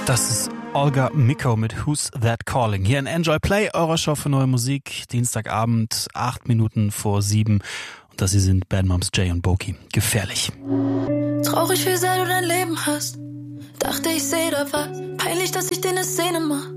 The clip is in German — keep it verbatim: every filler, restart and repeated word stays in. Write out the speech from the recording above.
Das ist Olga Miko mit Who's That Calling? Hier in Enjoy Play, eurer Show für neue Musik. Dienstagabend, acht Minuten vor sieben. Und das hier sind Bad Moms Jay und Boki. Gefährlich. Traurig, wie sehr du dein Leben hast. Dachte, ich seh da was. Peinlich, dass ich dir ne Szene mach.